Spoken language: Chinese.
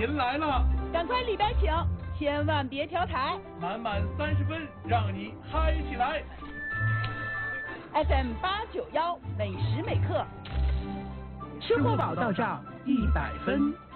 您来了， 赶快里边请，千万别调台。 满满30分，让你嗨起来。 FM 891，每时每刻， 吃货宝到账100分。